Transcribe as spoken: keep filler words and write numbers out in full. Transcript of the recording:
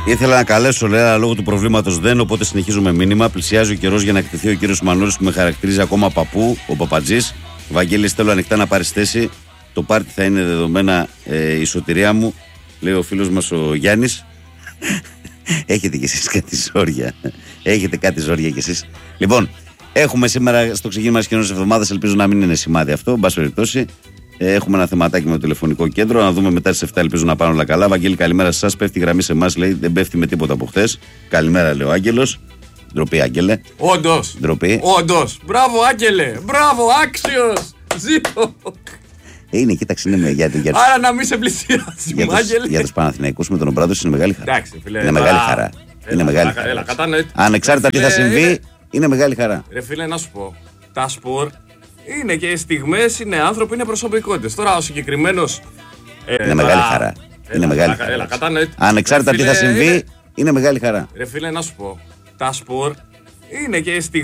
Ήθελα να καλέσω, λέει, αλλά λόγω του προβλήματος δεν, οπότε συνεχίζουμε μήνυμα. Πλησιάζει ο καιρός για να εκτεθεί ο κύριος Μανώλης που με χαρακτηρίζει ακόμα παππού, ο Παπατζής. Βαγγέλη, θέλω ανοιχτά να πάρεις θέση. Το πάρτι θα είναι δεδομένα ε, η σωτηρία μου, λέει ο φίλος μας ο Γιάννης. Έχετε κι εσείς κάτι ζόρια. Έχετε κάτι ζόρια κι εσείς. Λοιπόν, έχουμε σήμερα στο ξεκίνημα της καινούργιας εβδομάδας, ελπίζω να μην είναι σημάδι αυτό, εν πάση περιπτώσει. Έχουμε ένα θεματάκι με το τηλεφωνικό κέντρο. Να δούμε μετά στις εφτά, ελπίζω να πάνε όλα καλά. Βαγγέλη, καλημέρα σε εσάς. Πέφτει η γραμμή σε εμάς, λέει. Δεν πέφτει με τίποτα από χθες. Καλημέρα, λέει ο Άγγελος. Ντροπή, Άγγελε. Όντως. Ντροπή. Όντως. Μπράβο, Άγγελε. Μπράβο, άξιος. Ζήτω. Είναι, κοίταξε, είναι για, για, για, άρα να μην σε πλησιάσουμε, Άγγελε. Για τους Παναθηναϊκούς με τον Ομπράδος είναι μεγάλη χαρά. Εντάξει, φίλε. Είναι μεγάλη χαρά. Είναι μεγάλη χαρά. Ανεξάρτητα τι θα συμβεί, είναι μεγάλη χαρά. Ρε φίλε, να σου πω. Τα σπορ είναι και στιγμές, είναι άνθρωποι, είναι προσωπικότητες. Τώρα ο συγκεκριμένος. Είναι μεγάλη χαρά. Είναι μεγάλη χαρά. Ανεξάρτητα τι θα συμβεί, είναι μεγάλη χαρά. Ρε φίλε, να σου πω. Τα σπορ είναι και στιγμές.